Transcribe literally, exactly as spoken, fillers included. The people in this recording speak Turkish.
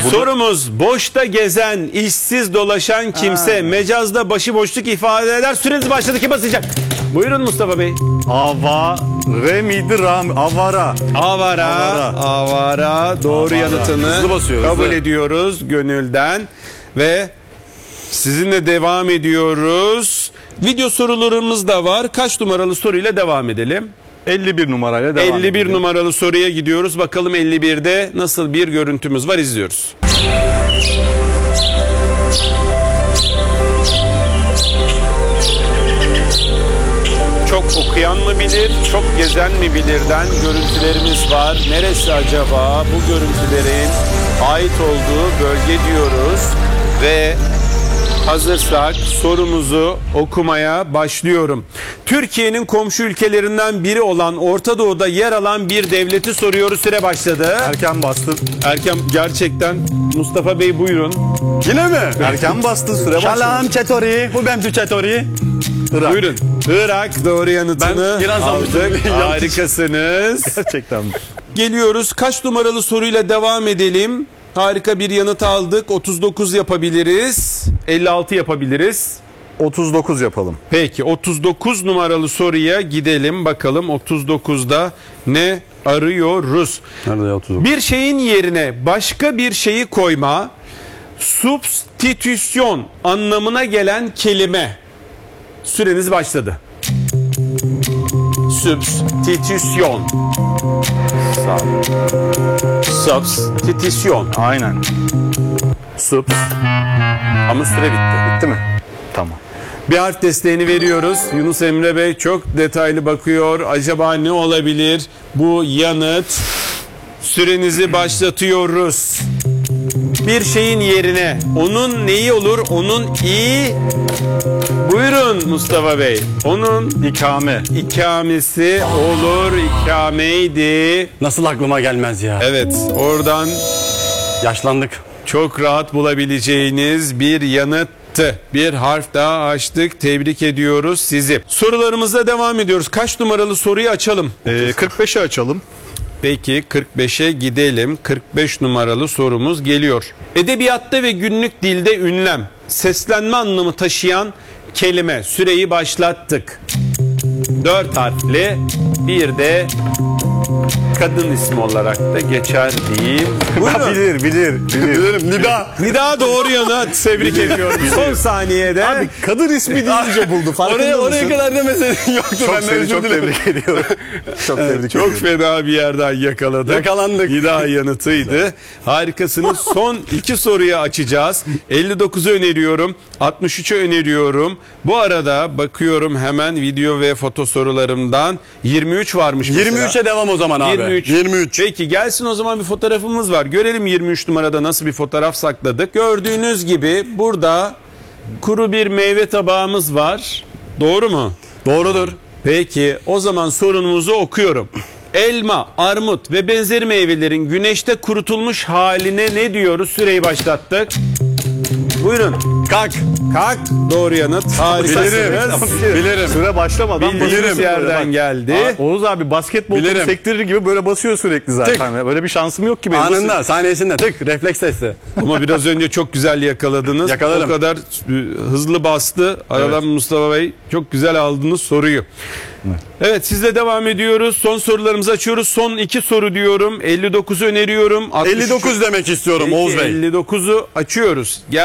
Sorumuz: boşta gezen, işsiz dolaşan kimse ha. mecazda başıboşluk ifade eder. Süreniz başladı. Kim basacak? Buyurun Mustafa Bey. Avare miydi? Ram, avara. Avara. Avara. Avara. Doğru avara. Yanıtını hızlı basıyor, kabul hızlı. ediyoruz gönülden. Ve sizinle devam ediyoruz. Video sorularımız da var. Kaç numaralı soruyla devam edelim? elli bir numarayla devam elli bir edelim. numaralı soruya gidiyoruz. Bakalım elli birde nasıl bir görüntümüz var, izliyoruz. Çok okuyan mı bilir, çok gezen mi bilirden görüntülerimiz var. Neresi acaba bu görüntülerin ait olduğu bölge diyoruz ve hazırsak sorumuzu okumaya başlıyorum. Türkiye'nin komşu ülkelerinden biri olan Orta Doğu'da yer alan bir devleti soruyoruz. Süre başladı. Erken bastın. Erken gerçekten. Mustafa Bey buyurun. Yine mi? Erken bastın, süre başladı. Şalam çetori, bu ben çetori. Irak. Buyurun. Irak doğru yanıtını ben aldık. Harikasınız. Gerçekten mi? Geliyoruz. Kaç numaralı soruyla devam edelim? Harika bir yanıt aldık. otuz dokuz yapabiliriz. elli altı yapabiliriz. otuz dokuz yapalım. Peki otuz dokuz numaralı soruya gidelim. Bakalım otuz dokuzda ne arıyoruz? Nerede otuz dokuz? Bir şeyin yerine başka bir şeyi koyma, substitüsyon anlamına gelen kelime. Süreniz başladı. Substitüsyon. Substitüsyon. Aynen. Subs. Ama süre bitti. Bitti mi? Tamam. Bir harf desteğini veriyoruz. Yunus Emre Bey çok detaylı bakıyor. Acaba ne olabilir bu yanıt? Sürenizi başlatıyoruz. Bir şeyin yerine onun neyi olur? Onun i. Buyurun Mustafa Bey. Onun ikame. ikamesi olur. İkameydi. Nasıl aklıma gelmez ya? Evet, oradan Yaşlandık. çok rahat bulabileceğiniz bir yanıttı. Bir harf daha açtık. Tebrik ediyoruz sizi. Sorularımıza devam ediyoruz. Kaç numaralı soruyu açalım? Ee, kırk beşi açalım. Peki kırk beşe gidelim. kırk beş numaralı sorumuz geliyor. Edebiyatta ve günlük dilde ünlem, seslenme anlamı taşıyan kelime. Süreyi başlattık. Dört harfli, bir de kadın ismi olarak da geçer diyeyim. bilir, bilir, bilir. Bilirim, Nida. Nida doğru yanıt. Tebrik ediyorum. Son saniyede. Abi kadın ismi deyince buldu. Farkında Oraya, mısın? oraya kadar demeseydin yoktu. Çok Ben seni çok tebrik ediyorum. Çok tebrik Çok ediyorum. fena bir yerden yakaladık. Yakalandık. Nida yanıtıydı. Harikasınız. Son iki soruya açacağız. elli dokuzu öneriyorum. altmış üçü öneriyorum. Bu arada bakıyorum hemen video ve foto sorularımdan. yirmi üç varmış mesela. yirmi üçe devam o zaman abi. yirmi üç. yirmi üç. Peki gelsin o zaman, bir fotoğrafımız var. Görelim yirmi üç numarada nasıl bir fotoğraf sakladık. Gördüğünüz gibi burada kuru bir meyve tabağımız var. Doğru mu? Doğrudur. Peki o zaman sorunumuzu okuyorum. Elma, armut ve benzeri meyvelerin güneşte kurutulmuş haline ne diyoruz? Süreyi başlattık. Buyurun. Kalk. Kalk. Doğru yanıt. Harikasınız. Bilirim. Bilirim. Süre başlamadan Bildiğiniz basıyorum. yerden Bak. geldi. Aa, Oğuz abi basketbol Bilirim. sektirir gibi böyle basıyor sürekli zaten. Tık. Böyle bir şansım yok ki benim. Anında, saniyesinde tık, refleks testi. Ama biraz önce çok güzel yakaladınız. Yakalarım. O kadar hızlı bastı. Aradan evet. Mustafa Bey çok güzel aldınız soruyu. Evet. Evet, sizle devam ediyoruz. Son sorularımızı açıyoruz. Son iki soru diyorum. elli dokuzu öneriyorum. elli dokuz demek istiyorum Oğuz Bey. elli dokuzu açıyoruz. Gel